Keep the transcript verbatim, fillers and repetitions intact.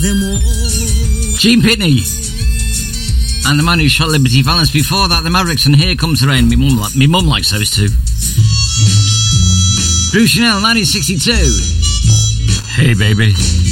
them all. Gene Pitney and the man who shot Liberty Valance. Before that, the Mavericks and Here Comes the Rain. Me mum, li- me mum likes those two. Bruce Chanel, nineteen sixty-two. Hey baby.